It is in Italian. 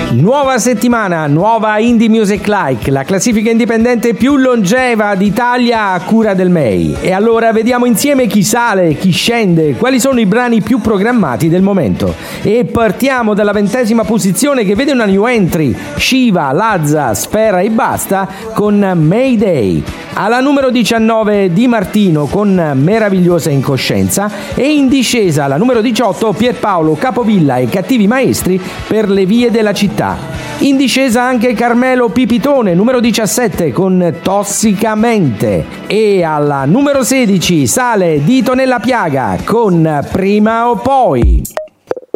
Nuova settimana, nuova Indie Music Like, la classifica indipendente più longeva d'Italia a cura del MEI. E allora vediamo insieme chi sale, chi scende, quali sono i brani più programmati del momento. E partiamo dalla 20ª posizione che vede una new entry, Shiva, Lazza, Sfera e Basta con Mayday. Alla numero 19 Di Martino con Meravigliosa Incoscienza e in discesa alla numero 18 Pierpaolo Capovilla e Cattivi Maestri per Le vie della città. In discesa anche Carmelo Pipitone, numero 17 con Tossicamente, e alla numero 16 sale Dito nella piaga con Prima o poi.